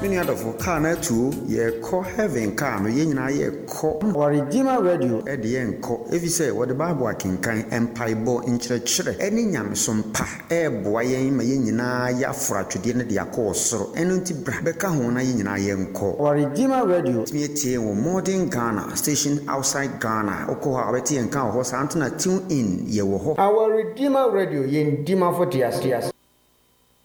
Many other for car na too, ye call heaven car, no yen na ye call or Redeemer Radio at the end call. If you say what the Bible can kind empire bo in church, any yam some pa, boy, my yen na ya fra to the end of the course, so enunti brabeka hona yen na yen call. Or Redeemer Radio, me or modern Ghana, station outside Ghana, Okoha, Betty and Cow, Santana tune in, ye wo. Our Redeemer Radio, yen Dima for Tias.